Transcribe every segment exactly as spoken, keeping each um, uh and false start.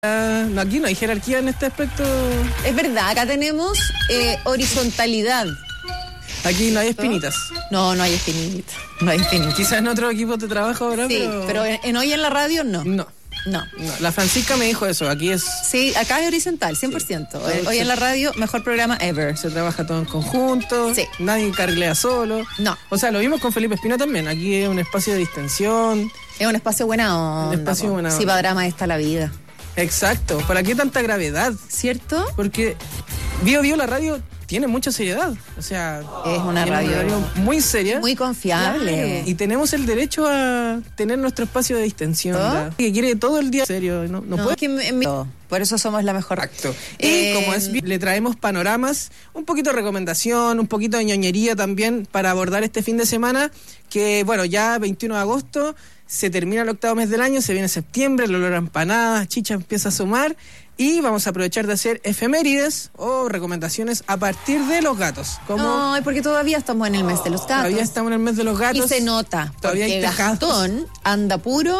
Ah, no, aquí no hay jerarquía en este aspecto. Es verdad, acá tenemos eh, horizontalidad. Aquí no hay espinitas. No, no hay espinitas. No hay espinitas. Quizás en otro equipo de trabajo ahora, sí, pero... pero en, en Hoy en la Radio no. No. No. No. La Francisca me dijo eso, aquí es... Sí, acá es horizontal, cien por ciento. Sí. Hoy en la Radio, mejor programa ever. Se trabaja todo en conjunto, sí. Nadie carrilea solo. No. O sea, lo vimos con Felipe Espina también, aquí es un espacio de distensión. Es un espacio buena onda. Un espacio po. buena onda. Sí, para drama está la vida. Exacto, ¿para qué tanta gravedad? ¿Cierto? Porque Bio Bio la radio tiene mucha seriedad, o sea... Es una radio, una radio muy seria. Muy confiable. Claro. Y tenemos el derecho a tener nuestro espacio de distensión. ¿Oh? Que quiere todo el día serio, ¿no? No, no puede... Que me, me... Por eso somos la mejor. Exacto. Eh... Y como es, le traemos panoramas, un poquito de recomendación, un poquito de ñoñería también para abordar este fin de semana, que bueno, ya veintiuno de agosto... Se termina el octavo mes del año, se viene septiembre, el olor a empanadas, chicha empieza a sumar y vamos a aprovechar de hacer efemérides o recomendaciones a partir de los gatos. Como no, porque todavía estamos en el mes de los gatos. Todavía estamos en el mes de los gatos. Y se nota, todavía porque hay tejados. Gastón anda puro...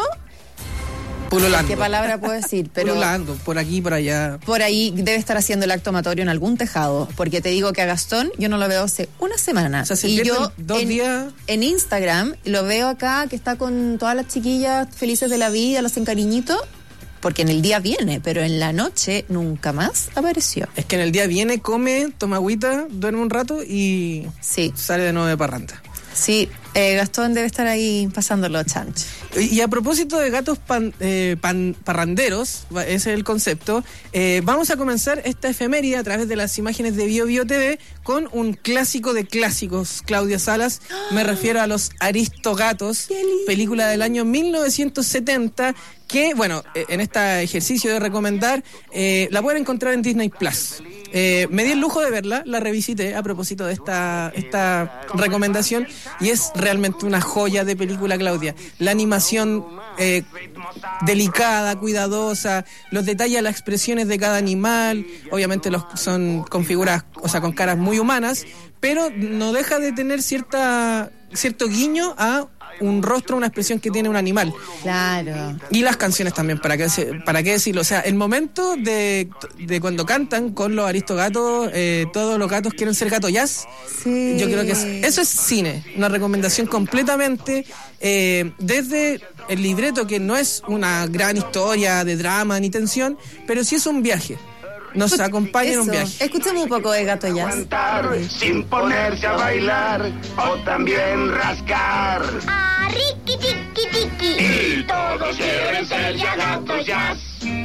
Pululando. ¿Qué palabra puedo decir? Pero Pululando, por aquí, por allá. Por ahí debe estar haciendo el acto amatorio en algún tejado, porque te digo que a Gastón yo no lo veo hace una semana. O sea, se y yo dos en, días... en Instagram lo veo acá que está con todas las chiquillas felices de la vida, los hacen cariñito, porque en el día viene, pero en la noche nunca más apareció. Es que en el día viene, come, toma agüita, duerme un rato y sí. Sale de nuevo de parranda. Sí, eh, Gastón debe estar ahí pasándolo chancho. Y, y a propósito de gatos pan, eh, pan, parranderos, ese es el concepto, eh, vamos a comenzar esta efeméride a través de las imágenes de Bio Bio T V con un clásico de clásicos, Claudia Salas. ¡Oh! Me refiero a Los Aristogatos, película del año mil novecientos setenta, que, bueno, en este ejercicio de recomendar, eh, la pueden encontrar en Disney Plus. Eh, me di el lujo de verla, la revisité a propósito de esta, esta recomendación y es realmente una joya de película, Claudia. La animación eh, delicada, cuidadosa, los detalles, las expresiones de cada animal, obviamente los son con figuras, o sea, con caras muy humanas, pero no deja de tener cierta cierto guiño a un rostro, una expresión que tiene un animal. Claro. Y las canciones también, ¿para qué, para qué decirlo? O sea, el momento de, de cuando cantan con los Aristogatos, eh, todos los gatos quieren ser gato jazz. Sí. Yo creo que es, eso es cine, una recomendación completamente eh, desde el libreto, que no es una gran historia de drama ni tensión, pero sí es un viaje. Nos acompaña en un viaje. Escuchemos un poco de Gato Jazz. Sin ponerse a bailar o también rascar. Ah, riqui, tiqui, tiqui. Y todos quieren ser ya gatos jazz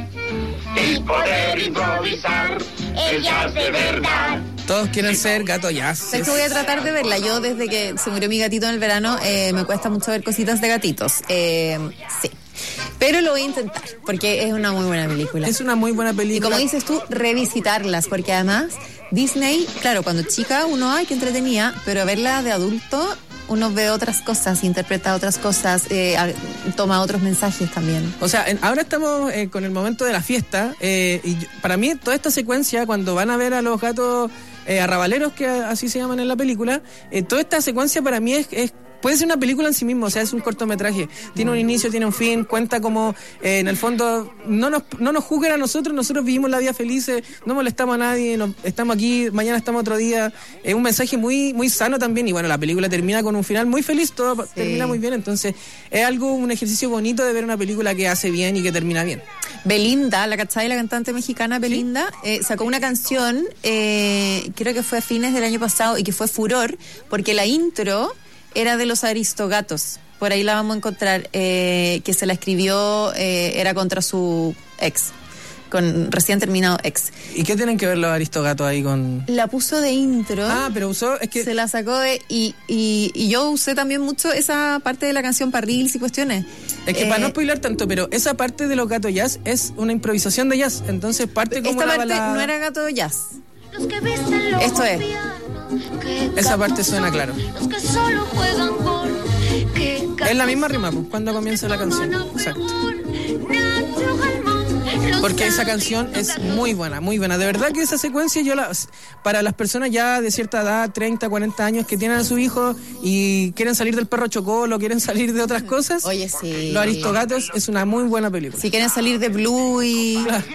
y poder improvisar el jazz de verdad. Todos quieren ser gato jazz. ¿Sabes que voy a tratar de verla? Yo desde que se murió mi gatito en el verano eh, me cuesta mucho ver cositas de gatitos. Eh, sí. Pero lo voy a intentar, porque es una muy buena película. Es una muy buena película. Y como dices tú, revisitarlas, porque además Disney, claro, cuando chica uno, ay, que entretenía, pero verla de adulto, uno ve otras cosas, interpreta otras cosas, eh, toma otros mensajes también. O sea, en, ahora estamos eh, con el momento de la fiesta, eh, y yo, para mí toda esta secuencia, cuando van a ver a los gatos eh, arrabaleros, que así se llaman en la película, eh, toda esta secuencia para mí es... es puede ser una película en sí mismo, o sea, es un cortometraje. Tiene un inicio, tiene un fin, cuenta como, eh, en el fondo, no nos no nos juzguen a nosotros, nosotros vivimos la vida felices, no molestamos a nadie, nos, estamos aquí, mañana estamos otro día. Es un mensaje muy muy sano también, y bueno, la película termina con un final muy feliz, todo sí. Termina muy bien, entonces es algo, un ejercicio bonito de ver una película que hace bien y que termina bien. Belinda, la cachai, la cantante mexicana Belinda, ¿sí? eh, sacó una canción, eh, creo que fue a fines del año pasado, y que fue furor, porque la intro era de los Aristogatos, por ahí la vamos a encontrar, eh, que se la escribió, eh, era contra su ex, con recién terminado ex. ¿Y qué tienen que ver los Aristogatos ahí con...? La puso de intro. Ah, pero usó, es que... Se la sacó de... Y, y, y yo usé también mucho esa parte de la canción para reels y cuestiones. Es que eh, para no spoiler tanto, pero esa parte de los gatos jazz es una improvisación de jazz, entonces parte como esta la parte balada... no era gato jazz. Los que visten los Esto es. Esa parte suena claro. Los que solo juegan gol, que es la misma rima, pues, cuando comienza la canción. Exacto. Porque esa canción es muy buena, muy buena. De verdad que esa secuencia, yo la, para las personas ya de cierta edad, treinta, cuarenta años, que tienen a su hijo y quieren salir del perro chocolo, quieren salir de otras cosas. Oye, sí. Los Aristogatos es una muy buena película. Si quieren salir de Blue y... Claro.